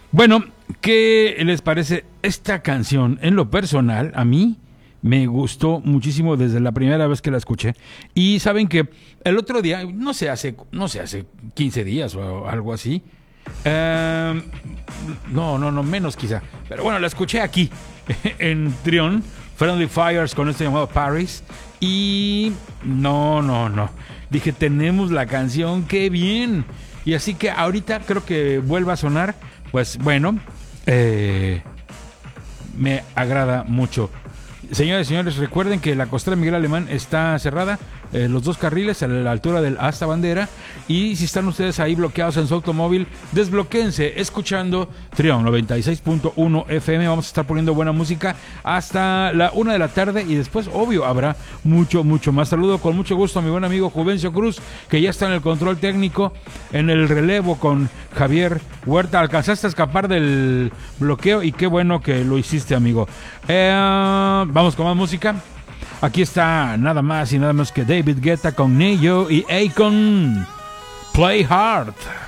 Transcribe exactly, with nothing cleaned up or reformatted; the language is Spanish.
Bueno, ¿qué les parece esta canción? En lo personal, a mí me gustó muchísimo desde la primera vez que la escuché. Y saben que el otro día, no sé, hace, no sé, hace quince días o algo así. Eh, no, no, no, menos quizá. Pero bueno, la escuché aquí, en Trion, Friendly Fires, con este llamado Paris. Y no, no, no. Dije, tenemos la canción, qué bien. Y así que ahorita creo que vuelva a sonar. Pues bueno, eh, me agrada mucho. Señores y señores, recuerden que la costera Miguel Alemán está cerrada, eh, los dos carriles a la altura del Asta Bandera. Y si están ustedes ahí bloqueados en su automóvil, desbloquéense escuchando Trión noventa y seis punto uno F M. Vamos a estar poniendo buena música hasta la una de la tarde y después, obvio, habrá mucho, mucho más. Saludo con mucho gusto a mi buen amigo Juvencio Cruz, que ya está en el control técnico, en el relevo con Javier Huerta. Alcanzaste a escapar del bloqueo y qué bueno que lo hiciste, amigo. Eh, vamos con más música. Aquí está nada más y nada más que David Guetta con Neyo y Akon. Play Hard.